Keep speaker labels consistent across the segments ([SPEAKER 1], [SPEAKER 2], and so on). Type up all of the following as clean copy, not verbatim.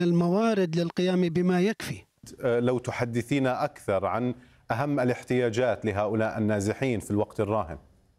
[SPEAKER 1] الموارد للقيام بما يكفي.
[SPEAKER 2] لو تحدثينا أكثر عن أهم الاحتياجات لهؤلاء النازحين في الوقت الراهن.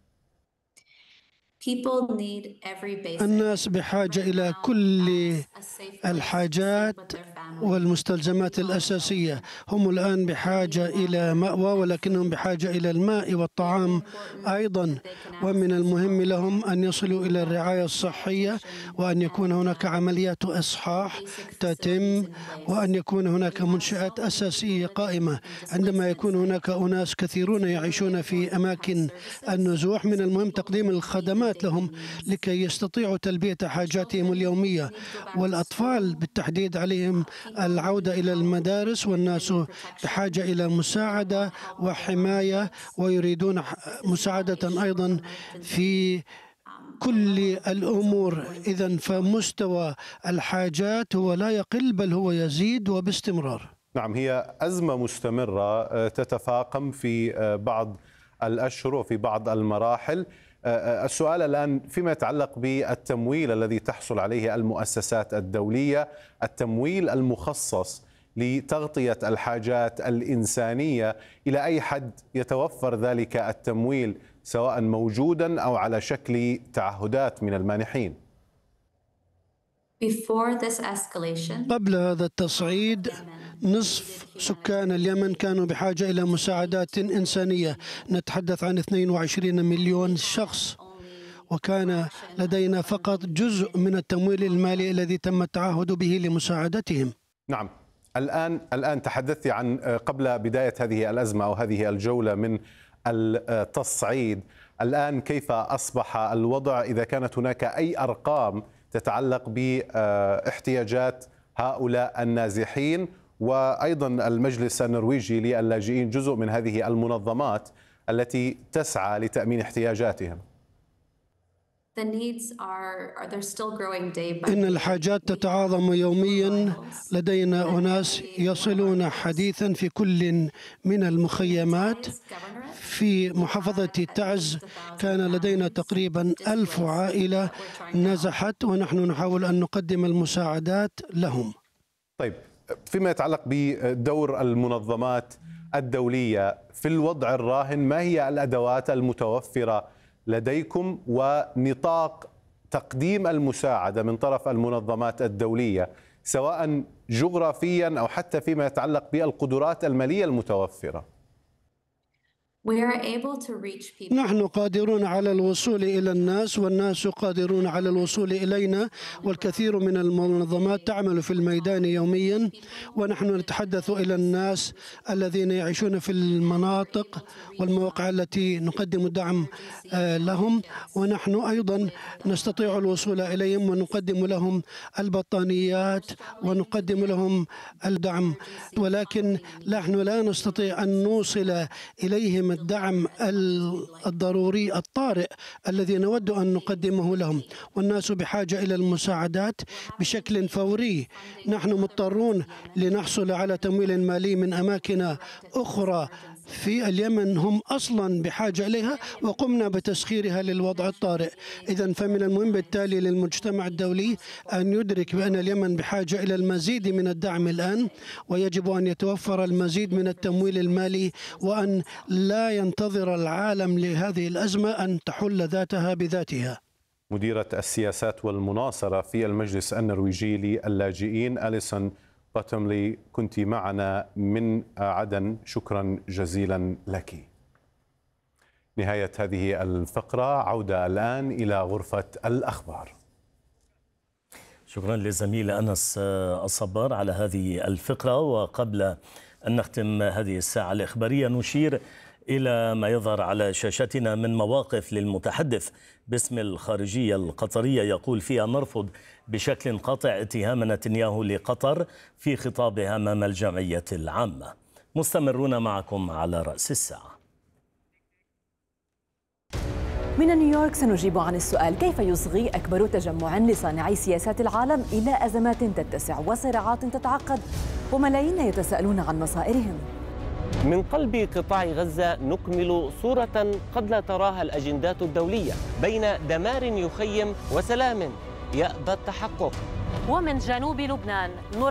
[SPEAKER 1] الناس بحاجة إلى كل الحاجات والمستلزمات الأساسية. هم الآن بحاجة إلى مأوى، ولكنهم بحاجة إلى الماء والطعام أيضا، ومن المهم لهم أن يصلوا إلى الرعاية الصحية، وأن يكون هناك عمليات إصحاح تتم، وأن يكون هناك منشآت أساسية قائمة. عندما يكون هناك أناس كثيرون يعيشون في أماكن النزوح، من المهم تقديم الخدمات لهم لكي يستطيعوا تلبية حاجاتهم اليومية، والأطفال بالتحديد عليهم العودة إلى المدارس، والناس بحاجة إلى مساعدة وحماية، ويريدون مساعدة أيضا في كل الأمور. إذن فمستوى الحاجات هو لا يقل بل هو يزيد وباستمرار.
[SPEAKER 2] نعم، هي أزمة مستمرة تتفاقم في بعض الأشهر وفي بعض المراحل. السؤال الآن فيما يتعلق بالتمويل الذي تحصل عليه المؤسسات الدولية، التمويل المخصص لتغطية الحاجات الإنسانية، إلى أي حد يتوفر ذلك التمويل، سواء موجودا أو على شكل تعهدات من المانحين؟
[SPEAKER 1] قبل هذا التصعيد نصف سكان اليمن كانوا بحاجة إلى مساعدات إنسانية، نتحدث عن 22 مليون شخص، وكان لدينا فقط جزء من التمويل المالي الذي تم التعهد به لمساعدتهم.
[SPEAKER 2] نعم، الآن تحدثت عن قبل بداية هذه الأزمة أو هذه الجولة من التصعيد. الآن كيف أصبح الوضع؟ إذا كانت هناك أي أرقام تتعلق باحتياجات هؤلاء النازحين، وأيضا المجلس النرويجي للاجئين جزء من هذه المنظمات التي تسعى لتأمين احتياجاتهم.
[SPEAKER 1] إن الحاجات تتعاظم يوميا. لدينا أناس يصلون حديثا في كل من المخيمات. في محافظة تعز كان لدينا تقريبا 1000 عائلة نزحت، ونحن نحاول أن نقدم المساعدات لهم.
[SPEAKER 2] طيب، فيما يتعلق بدور المنظمات الدولية في الوضع الراهن، ما هي الأدوات المتوفرة لديكم ونطاق تقديم المساعدة من طرف المنظمات الدولية، سواء جغرافيا أو حتى فيما يتعلق بالقدرات المالية المتوفرة؟
[SPEAKER 1] نحن قادرون على الوصول إلى الناس، والناس قادرون على الوصول إلينا، والكثير من المنظمات تعمل في الميدان يوميا، ونحن نتحدث إلى الناس الذين يعيشون في المناطق والمواقع التي نقدم الدعم لهم، ونحن أيضا نستطيع الوصول إليهم ونقدم لهم البطانيات ونقدم لهم الدعم، ولكن نحن لا نستطيع أن نوصل إليهم الدعم الضروري الطارئ الذي نود أن نقدمه لهم، والناس بحاجة إلى المساعدات بشكل فوري. نحن مضطرون لنحصل على تمويل مالي من أماكن أخرى في اليمن هم أصلا بحاجة إليها، وقمنا بتسخيرها للوضع الطارئ. إذن فمن المهم بالتالي للمجتمع الدولي أن يدرك بأن اليمن بحاجة إلى المزيد من الدعم الآن، ويجب أن يتوفر المزيد من التمويل المالي، وأن لا ينتظر العالم لهذه الأزمة أن تحل ذاتها بذاتها.
[SPEAKER 2] مديرة السياسات والمناصرة في المجلس النرويجي للاجئين أليسون باتوملي، كنت معنا من عدن، شكرا جزيلا لك. نهاية هذه الفقرة، عودة الآن إلى غرفة الأخبار.
[SPEAKER 3] شكرا للزميل أنس الصبار على هذه الفقرة. وقبل أن نختم هذه الساعة الإخبارية نشير إلى ما يظهر على شاشتنا من مواقف للمتحدث باسم الخارجية القطرية، يقول فيها: نرفض بشكل قاطع اتهام نتنياهو لقطر في خطابه أمام الجمعية العامة. مستمرون معكم على رأس الساعة.
[SPEAKER 4] من نيويورك سنجيب عن السؤال: كيف يصغي أكبر تجمع لصانعي سياسات العالم إلى أزمات تتسع وصراعات تتعقد وملايين يتساءلون عن مصائرهم؟
[SPEAKER 5] من قلب قطاع غزة نكمل صورة قد لا تراها الأجندات الدولية بين دمار يخيم وسلام يأبى التحقق.
[SPEAKER 4] ومن جنوب لبنان